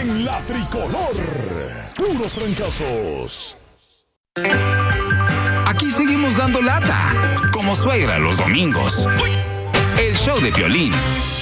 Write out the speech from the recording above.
en la tricolor. Puros trancazos. Aquí seguimos dando lata, como suegra los domingos. El show de Piolín.